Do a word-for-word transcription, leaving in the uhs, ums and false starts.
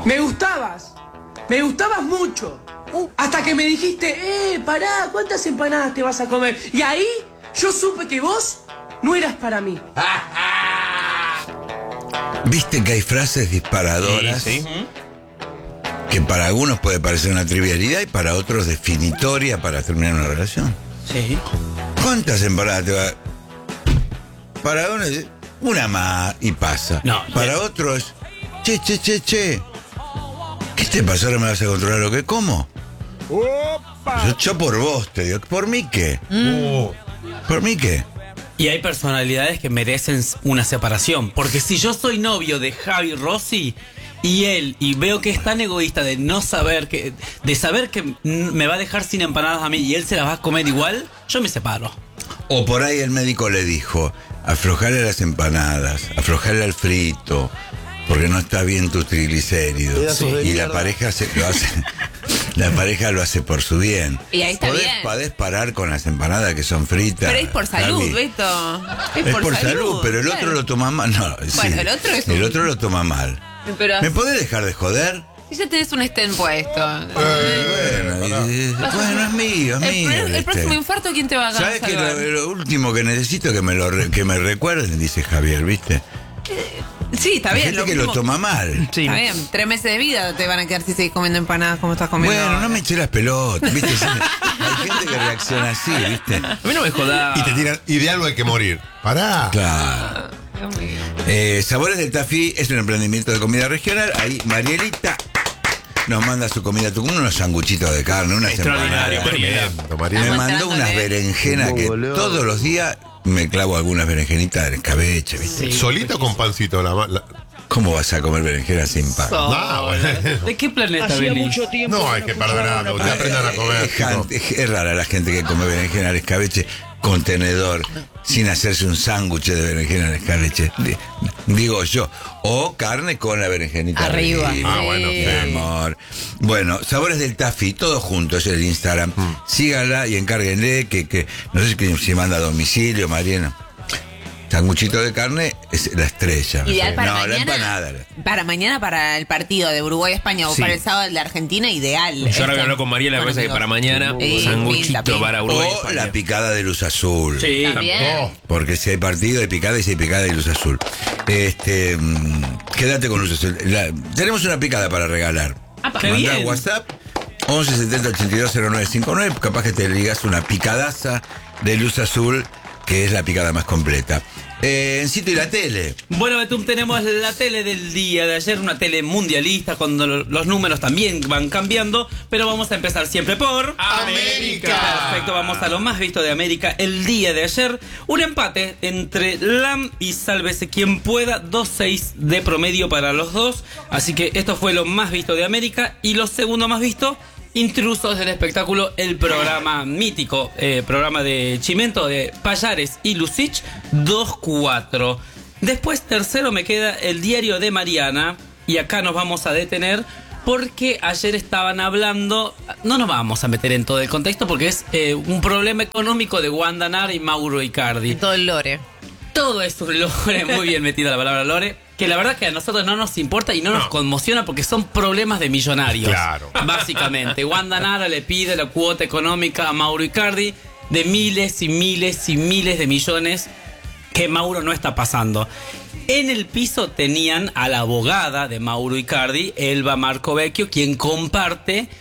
Me gustabas. Me gustabas mucho. Hasta que me dijiste, eh, pará, ¿cuántas empanadas te vas a comer? Y ahí yo supe que vos no eras para mí. Viste que hay frases disparadoras Sí, sí. que para algunos puede parecer una trivialidad y para otros definitoria para terminar una relación. Sí. ¿Cuántas empanadas te va? Para uno es una más y pasa. No, para ya. otro es, che, che, che, che. ¿Qué te pasó? ¿Ahora me vas a controlar lo que como? Yo, yo por vos te digo, ¿por mí qué? Uh, ¿Por mí qué? Y hay personalidades que merecen una separación. Porque si yo soy novio de Javi Rossi y él, y veo que es tan egoísta de no saber que, de saber que me va a dejar sin empanadas a mí y él se las va a comer igual, yo me separo. O por ahí el médico le dijo, aflojarle las empanadas, aflojarle al frito, porque no está bien tus triglicéridos. Pedazos de Y la mierda. pareja se, lo hace, la pareja lo hace por su bien. Y ahí está podés, bien. podés parar con las empanadas que son fritas. Pero es por salud, Javi. Beto. Es, Es por, salud, pero el otro claro. lo toma mal. No, sí. Bueno, el otro es El un- otro lo toma mal. Pero ¿Me podés dejar de joder? si ya tenés un estén puesto. Bueno, y- bueno, es mío, es el, mío. el este. próximo infarto, ¿quién te va a ¿Sabes que salvar? lo, lo último que necesito es que me, lo re- que me recuerden? Dice Javier, ¿viste? Sí, está Hay bien. gente Lo que lo mismo- toma mal. Sí. Está bien. Tres meses de vida te van a quedar si seguís comiendo empanadas como estás comiendo. Bueno, ahora. no me eché las pelotas, ¿viste? Sí, hay gente que reacciona así, ¿viste? A mí no me joda. y te tiran, y de algo hay que morir. Pará. Claro. Dios mío. Eh, Sabores del Tafí es un emprendimiento de comida regional. Ahí Marielita nos manda su comida, tú unos sanguchitos de carne, unas Extraordinario, empanadas. María. Tremendo, María. Me Estamos mandó unas entrándole. berenjenas que Boludo. todos los días me clavo algunas berenjenitas de escabeche, ¿viste? Sí. ¿Solito o con pancito? La, la- ¿Cómo vas a comer berenjenas sin pan? So- Ah, bueno. ¿De qué planeta venís? No hay que perdonar, ustedes aprendan a comer. Es, chicos. jan- es- es rara la gente que come berenjena al escabeche con tenedor, sin hacerse un sándwich de berenjena al escabeche. Di- Digo yo. O carne con la berenjenita Arriba. Ah, bueno, mi sí. amor. Bueno, Sabores del Tafí, todo junto, es el Instagram. Síganla y encárguenle que, que no sé si si manda a domicilio, Mariana. Sanguchito de carne es la estrella. Ideal para no, mañana. la empanada. Para mañana, para el partido de Uruguay-España o Sí. para el sábado el de Argentina, ideal. Yo ahora voy a Esto. hablar con María, la Bueno, cosa que amigos. para mañana, Sí, un sanguchito pinta, pinta. para Uruguay. O España. la picada de luz azul. Sí. También. Oh, Porque si hay partido hay picada y si hay picada hay luz azul. Este, mm, quédate con luz azul. La- tenemos una picada para regalar. Apa. Qué Mandá bien. WhatsApp once setenta ochenta y dos cero nueve cincuenta y nueve. Capaz que te ligas una picadaza de luz azul, que es la picada más completa. Eh, Encito y la tele. Bueno, Betum, tenemos la tele del día de ayer, una tele mundialista, cuando lo- los números también van cambiando, pero vamos a empezar siempre por... ¡América! Perfecto, vamos a lo más visto de América el día de ayer. Un empate entre Lam y Sálvese quien pueda, dos seis de promedio para los dos. Así que esto fue lo más visto de América. Y lo segundo más visto, Intrusos del Espectáculo, el programa mítico, eh, programa de Chimento, de Payares y Lucich, dos cuatro. Después, tercero, me queda el diario de Mariana. Y acá nos vamos a detener porque ayer estaban hablando, no nos vamos a meter en todo el contexto porque es eh, un problema económico de Wanda Nara y Mauro Icardi. Todo el lore. Todo es un lore, muy bien metida la palabra lore, que la verdad que a nosotros no nos importa y no, nos No. conmociona porque son problemas de millonarios. Claro. Básicamente, Wanda Nara le pide la cuota económica a Mauro Icardi de miles y miles y miles de millones que Mauro no está pasando. En el piso tenían a la abogada de Mauro Icardi, Elba Marcovecchio, quien comparte